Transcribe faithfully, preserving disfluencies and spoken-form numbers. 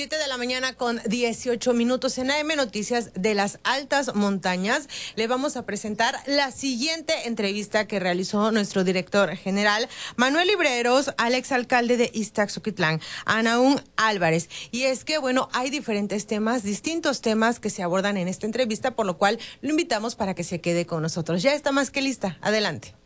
Siete de la mañana con dieciocho minutos en A M Noticias de las Altas Montañas. Le vamos a presentar la siguiente entrevista que realizó nuestro director general, Manuel Libreros, al exalcalde de Ixtaxoquitlán, Anaún Álvarez. Y es que, bueno, hay diferentes temas, distintos temas que se abordan en esta entrevista, por lo cual lo invitamos para que se quede con nosotros. Ya está más que lista. Adelante.